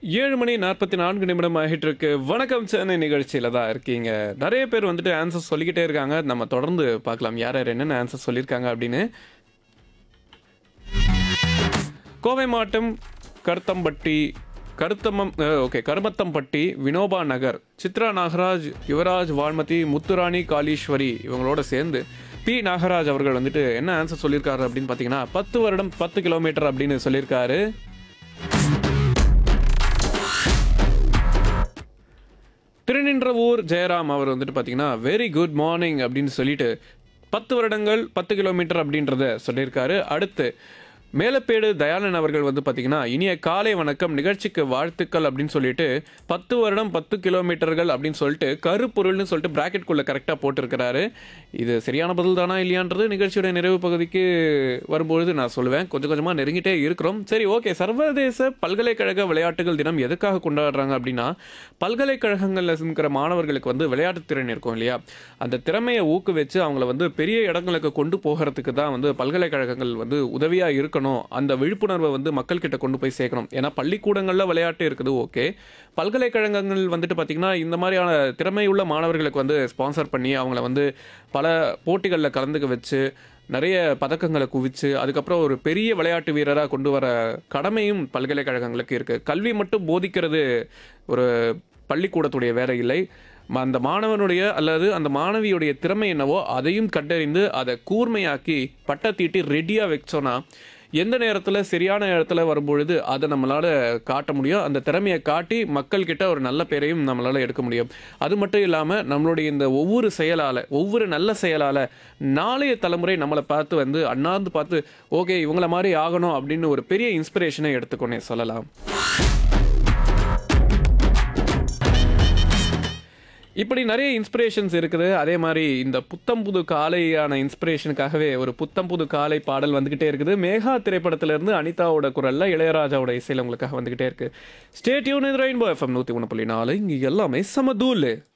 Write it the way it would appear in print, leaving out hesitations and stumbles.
7 மணி 44 நிமிடம் ஆகிட்டு இருக்கு. வணக்கம் சென்னை நிகழ்ச்சியில தான் இருக்கீங்க. நிறைய பேர் வந்துட்டு ஆன்சர் சொல்லிக்கிட்டே இருக்காங்க. நம்ம தொடர்ந்து பார்க்கலாம் யார் யார் என்னென்ன ஆன்சர் சொல்லியிருக்காங்க அப்படின்னு. கோவை மாவட்டம் கருத்தம்பட்டி கருமத்தம்பட்டி, வினோபா நகர், சித்ரா நாகராஜ், யுவராஜ், வால்மதி, முத்துராணி, காளீஸ்வரி இவங்களோட சேர்ந்து பி நாகராஜ் அவர்கள் வந்துட்டு என்ன ஆன்சர் சொல்லியிருக்காரு அப்படின்னு பார்த்தீங்கன்னா 10 வருடம் 10 கிலோமீட்டர் அப்படின்னு சொல்லியிருக்காரு. திருநின்றவூர் ஜெயராம் அவர் வந்துட்டு பார்த்தீங்கன்னா வெரி குட் மார்னிங் அப்படின்னு சொல்லிட்டு 10 வருடங்கள் 10 கிலோமீட்டர் அப்படின்றத சொல்லியிருக்காரு. அடுத்து மேலப்பேடு தயாளன் அவர்கள் வந்து பார்த்தீங்கன்னா இனிய காலை வணக்கம், நிகழ்ச்சிக்கு வாழ்த்துக்கள் அப்படின்னு சொல்லிட்டு 10 வருடம் 10 கிலோமீட்டர்கள் அப்படின்னு சொல்லிட்டு கருப்பொருள்னு சொல்லிட்டு பிராக்கெட்குள்ளே கரெக்டாக போட்டிருக்கிறாரு. இது சரியான பதில் தானா இல்லையான்றது நிகழ்ச்சியோட நிறைவு பகுதிக்கு வரும்பொழுது நான் சொல்லுவேன். கொஞ்சம் கொஞ்சமாக நெருங்கிட்டே இருக்கிறோம். சரி, ஓகே. சர்வதேச பல்கலைக்கழக விளையாட்டுகள் தினம் எதுக்காக கொண்டாடுறாங்க அப்படின்னா, பல்கலைக்கழகங்களில் இருக்கிற மாணவர்களுக்கு வந்து விளையாட்டு திறன் இருக்கும் இல்லையா, அந்த திறமையை ஊக்குவிச்சு அவங்கள வந்து பெரிய இடங்களுக்கு கொண்டு போகிறதுக்கு தான் வந்து பல்கலைக்கழகங்கள் வந்து உதவியாக இருக்கணும். அந்த விழிப்புணர்வை வந்து மக்கள்கிட்ட கொண்டு போய் சேர்க்கணும். ஏன்னா பள்ளிக்கூடங்களில் விளையாட்டு இருக்குது, ஓகே. பல்கலைக்கழகங்கள் வந்துட்டு பார்த்திங்கன்னா இந்த மாதிரியான திறமையுள்ள மாணவர்களுக்கு வந்து ஸ்பான்சர் பண்ணி அவங்கள வந்து பல போட்டிகளில் கலந்துக்க வச்சு நிறைய பதக்கங்களை குவிச்சு அதுக்கப்புறம் ஒரு பெரிய விளையாட்டு வீரராக கொண்டு வர கடமையும் பல்கலைக்கழகங்களுக்கு இருக்குது. கல்வி மட்டும் போதிக்கிறது ஒரு பள்ளிக்கூடத்துடைய வேலை இல்லை. அந்த மாணவனுடைய அல்லது அந்த மாணவியுடைய திறமை என்னவோ அதையும் கண்டறிந்து அதை கூர்மையாக்கி பட்டத்தீட்டி ரெடியாக வச்சோன்னா எந்த நேரத்தில் சரியான நேரத்தில் வரும்பொழுது அதை நம்மளால் காட்ட முடியும். அந்த திறமையை காட்டி மக்கள்கிட்ட ஒரு நல்ல பேரையும் நம்மளால் எடுக்க முடியும். அது மட்டும் இல்லாமல் நம்மளுடைய இந்த ஒவ்வொரு நல்ல செயலால் நாளைய தலைமுறை நம்மளை பார்த்து வந்து அண்ணாந்து பார்த்து ஓகே இவங்கள மாதிரி ஆகணும் அப்படின்னு ஒரு பெரிய இன்ஸ்பிரேஷனை எடுத்துக்கொண்டே சொல்லலாம். இப்படி நிறைய இன்ஸ்பிரேஷன்ஸ் இருக்குது. அதே மாதிரி இந்த புத்தம்புது காலையான இன்ஸ்பிரேஷனுக்காகவே ஒரு புத்தம்புது காலை பாடல் வந்துக்கிட்டே இருக்குது. மேகா திரைப்படத்திலிருந்து அனிதாவோட குரலில் இளையராஜாவோட இசையில் உங்களுக்காக வந்துக்கிட்டே இருக்குது. ஸ்டே டியூன், இது ரெயின்போ FM 101.4. இங்கே எல்லாமே சமதூல்.